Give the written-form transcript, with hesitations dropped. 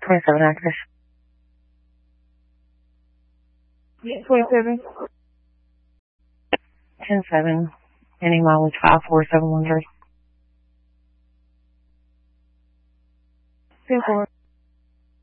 27 active. Yeah, 27. 10-7. Any mileage 54713. 10-4.